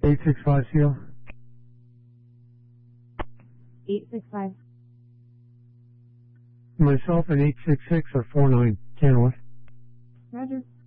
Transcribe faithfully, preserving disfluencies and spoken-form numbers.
eight six five seal. eight six five. Myself and eight six six are four nine. Canada. Roger.